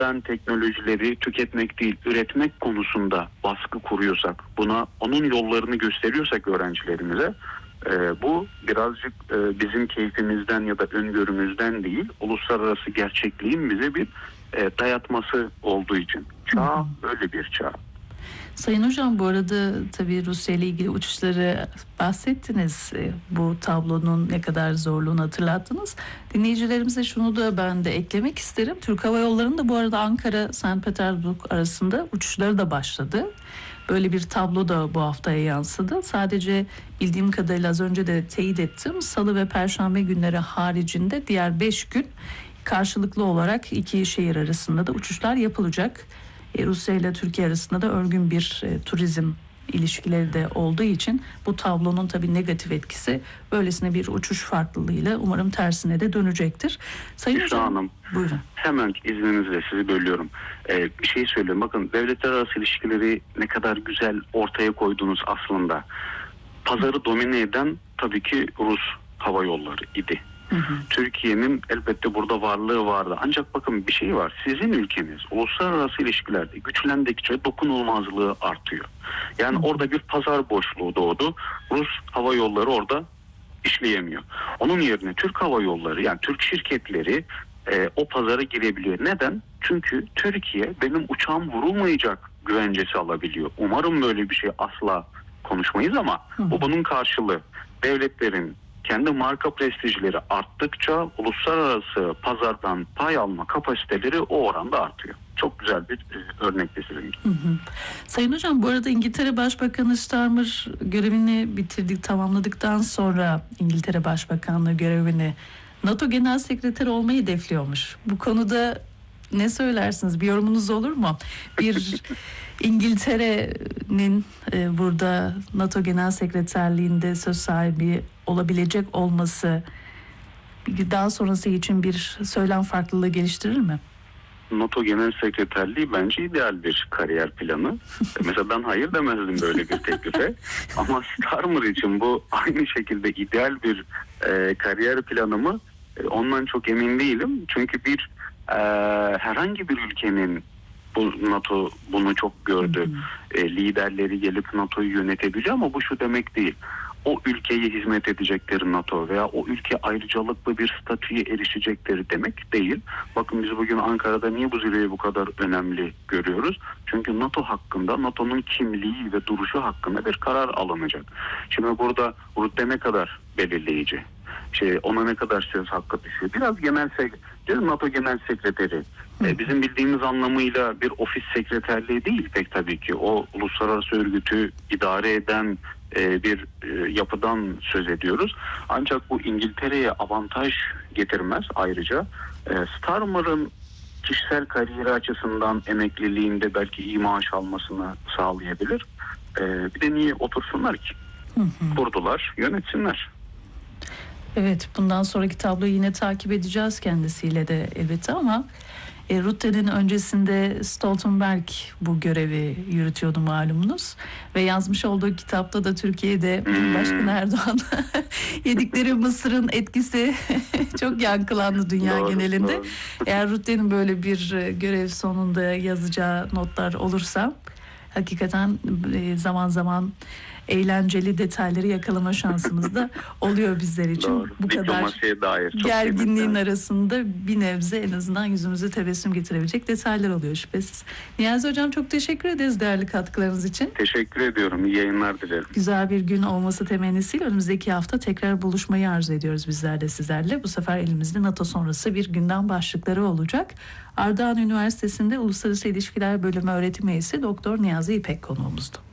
teknolojileri tüketmek değil, üretmek konusunda baskı kuruyorsak, onun yollarını gösteriyorsak öğrencilerimize, bu birazcık bizim keyfimizden ya da öngörümüzden değil, uluslararası gerçekliğin bize bir dayatması olduğu için. Çağ öyle bir çağ. Sayın Hocam, bu arada tabii Rusya ile ilgili uçuşları bahsettiniz. Bu tablonun ne kadar zorluğunu hatırlattınız. Dinleyicilerimize şunu da ben de eklemek isterim. Türk Hava Yolları'nın da bu arada Ankara-Sankt Petersburg arasında uçuşları da başladı. Böyle bir tablo da bu haftaya yansıdı. Sadece bildiğim kadarıyla az önce de teyit ettim. Salı ve Perşembe günleri haricinde diğer 5 gün karşılıklı olarak iki şehir arasında da uçuşlar yapılacak. Rusya ile Türkiye arasında da örgün bir turizm ilişkileri de olduğu için bu tablonun tabii negatif etkisi böylesine bir uçuş farklılığıyla umarım tersine de dönecektir. Sayın Hocam, Hanım, buyurun. Hemen izninizle sizi bölüyorum. Bir şey söyleyeyim. Bakın, devletler arası ilişkileri ne kadar güzel ortaya koydunuz aslında. Pazarı domine eden tabii ki Rus Hava Yolları idi. Türkiye'nin elbette burada varlığı vardı. Ancak bakın, bir şey var. Sizin ülkeniz uluslararası ilişkilerde güçlendikçe dokunulmazlığı artıyor. Yani orada bir pazar boşluğu doğdu. Rus Hava Yolları orada işleyemiyor. Onun yerine Türk Hava Yolları, yani Türk şirketleri o pazara girebiliyor. Neden? Çünkü Türkiye benim uçağım vurulmayacak güvencesi alabiliyor. Umarım böyle bir şey asla konuşmayız ama bu bunun karşılığı. Devletlerin kendi marka prestijleri arttıkça uluslararası pazardan pay alma kapasiteleri o oranda artıyor. Çok güzel bir örnekti sizin. Sayın Hocam, bu arada İngiltere Başbakanı Starmer görevini tamamladıktan sonra İngiltere Başbakanlığı görevini NATO Genel Sekreteri olmayı hedefliyormuş. Bu konuda ne söylersiniz? Bir yorumunuz olur mu? Bir İngiltere'nin burada NATO Genel Sekreterliğinde söz sahibi olabilecek olması daha sonrası için bir söylem farklılığı geliştirir mi? NATO Genel Sekreterliği bence ideal bir kariyer planı. Mesela ben hayır demezdim böyle bir teklife. Ama Starmer için bu aynı şekilde ideal bir kariyer planı mı? Ondan çok emin değilim. Çünkü herhangi bir ülkenin NATO bunu çok gördü. Liderleri gelip NATO'yu yönetebiliyor ama bu şu demek değil. O ülkeye hizmet edecekleri NATO veya o ülke ayrıcalıklı bir statüye erişecekleri demek değil. Bakın, biz bugün Ankara'da niye bu zirveyi bu kadar önemli görüyoruz? Çünkü NATO hakkında, NATO'nun kimliği ve duruşu hakkında bir karar alınacak. Şimdi burada rütbe ne kadar belirleyici? Ona ne kadar söz hakkı düşüyor? Biraz NATO Genel Sekreteri. Bizim bildiğimiz anlamıyla bir ofis sekreterliği değil pek tabii ki. O uluslararası örgütü idare eden bir yapıdan söz ediyoruz. Ancak bu İngiltere'ye avantaj getirmez ayrıca. Starmer'ın kişisel kariyeri açısından emekliliğinde belki iyi maaş almasını sağlayabilir. Bir de niye otursunlar ki? Kurdular, yönetsinler. Evet, bundan sonraki tabloyu yine takip edeceğiz kendisiyle de elbette ama Rutte'nin öncesinde Stoltenberg bu görevi yürütüyordu malumunuz ve yazmış olduğu kitapta da Türkiye'de Cumhurbaşkanı Erdoğan yedikleri mısırın etkisi çok yankılandı dünya genelinde. Doğru. Eğer Rutte'nin böyle bir görev sonunda yazacağı notlar olursa hakikaten zaman zaman eğlenceli detayları yakalama şansımız da oluyor bizler için. Doğru. Bu kadar gerginliğin arasında bir nebze en azından yüzümüze tebessüm getirebilecek detaylar oluyor şüphesiz. Niyazi Hocam, çok teşekkür ederiz değerli katkılarınız için. Teşekkür ediyorum. İyi yayınlar dilerim. Güzel bir gün olması temennisiyle önümüzdeki hafta tekrar buluşmayı arzu ediyoruz bizler de sizlerle. Bu sefer elimizde NATO sonrası bir gündem başlıkları olacak. Ardahan Üniversitesi'nde Uluslararası İlişkiler Bölümü öğretim üyesi Doktor Niyazi İpek konuğumuzdu.